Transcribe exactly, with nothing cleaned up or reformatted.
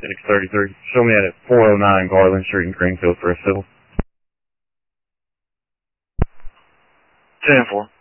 Phoenix thirty-three. Show me at four oh nine Garland Street in Greenfield for a civil. ten four.